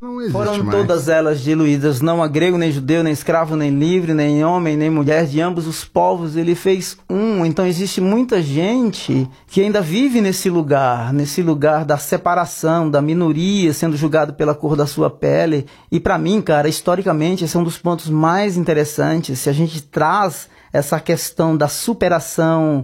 Não existe Foram mais. todas elas diluídas, não há grego, nem judeu, nem escravo, nem livre, nem homem, nem mulher, de ambos os povos ele fez um. Então existe muita gente que ainda vive nesse lugar da separação, da minoria, sendo julgado pela cor da sua pele. E para mim, cara, historicamente, esse é um dos pontos mais interessantes. Se a gente traz essa questão da superação